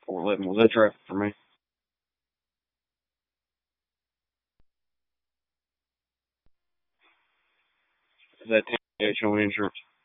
411. Was that traffic for me? Is that HO insurance?